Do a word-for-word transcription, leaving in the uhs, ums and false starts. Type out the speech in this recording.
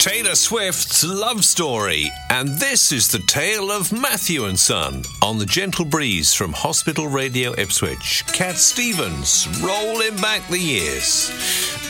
Taylor Swift's love story, and this is the tale of Matthew and Son on the Gentle Breeze from Hospital Radio Ipswich. Cat Stevens, rolling back the years.